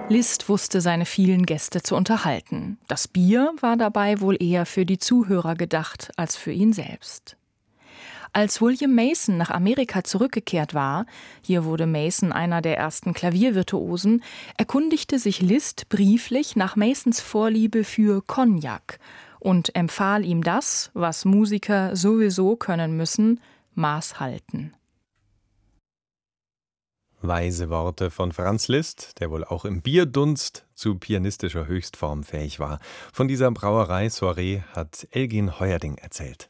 Liszt wusste seine vielen Gäste zu unterhalten. Das Bier war dabei wohl eher für die Zuhörer gedacht als für ihn selbst. Als William Mason nach Amerika zurückgekehrt war, hier wurde Mason einer der ersten Klaviervirtuosen, erkundigte sich Liszt brieflich nach Masons Vorliebe für Cognac und empfahl ihm das, was Musiker sowieso können müssen: Maß halten. Weise Worte von Franz Liszt, der wohl auch im Bierdunst zu pianistischer Höchstform fähig war. Von dieser Brauerei-Soiree hat Elgin Heuerding erzählt.